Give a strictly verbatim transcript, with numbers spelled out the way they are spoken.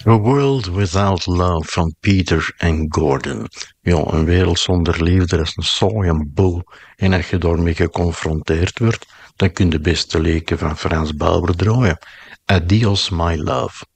A World Without Love van Peter en Gordon. Ja, een wereld zonder liefde is een saai en boel. En als je daarmee geconfronteerd wordt, dan kun je best de leken van Frans Bauer draaien. Adios, my love.